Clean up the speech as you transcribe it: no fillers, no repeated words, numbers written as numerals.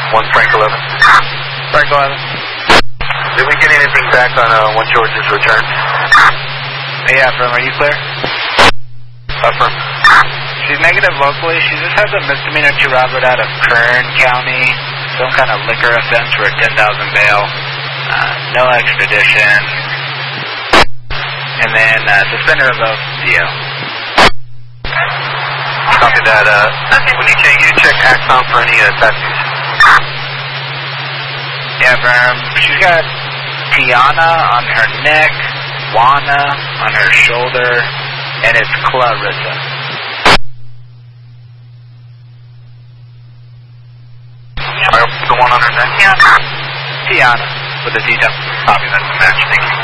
1 Frank 11. Frank 11. Did we get anything back on 1 George's return? Yeah, affirm. Are you clear? Affirm. She's negative locally. She just has a misdemeanor to Robert out of Kern County. Some kind of liquor offense for a $10,000 bail. No extradition. And then suspended revoked DO. Copy that. When you check Axon for any tattoos. Yeah, she's got Tiana on her neck, Juana on her shoulder, and it's Clarissa. The one on her neck? Tiana with a T-double. Copy, that's a match. Thank you.